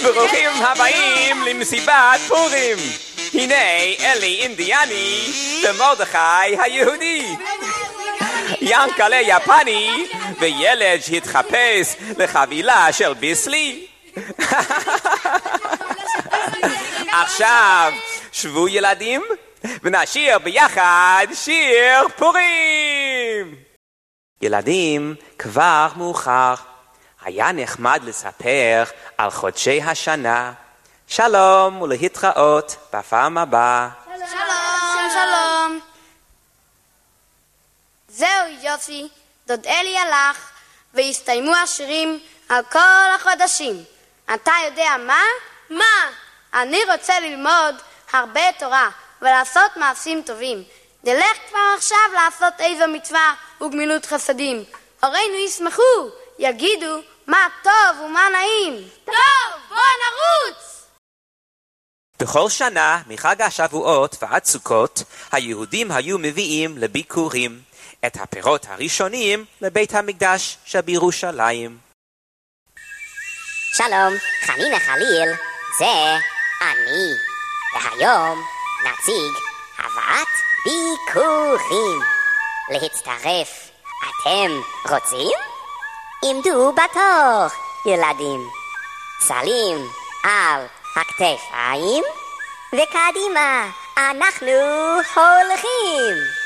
ברוכים הבאים למסיבת פורים. הנה אלי אינדיאני ומרדכי היהודי, ינקלה יפני וילד שהתחפש לחבילה של ביסלי. עכשיו שבו ילדים ונשיר ביחד שיר פורים. ילדים, כבר מאוחר, היה נחמד לספר על חודשי השנה. שלום ולהתראות בפעם הבאה. שלום, שלום. זהו יופי, דוד אלי הלך והסתיימו השירים על כל החודשים. אתה יודע מה? מה? אני רוצה ללמוד הרבה תורה ולעשות מעשים טובים. נלך כבר עכשיו לעשות איזו מצווה וגמילות חסדים. הורינו ישמחו, יגידו מה טוב ומה נעים. טוב, בוא נרוץ! בכל שנה מחג השבועות ועד סוכות היהודים היו מביאים לביקורים את הפירות הראשונים לבית המקדש שבירושלים. שלום, חנינה חליל, זה אני, והיום נציג הבאת ביקורים. להצטרף, אתם רוצים? עמדו בתור, ילדים. סלים על הכתפיים, וקדימה אנחנו הולכים.